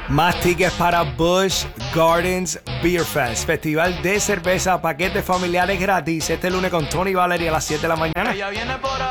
Más tickets para Busch Gardens Beer Fest, festival de cerveza, paquetes familiares gratis este lunes con Tony Valery a las 7 de la mañana.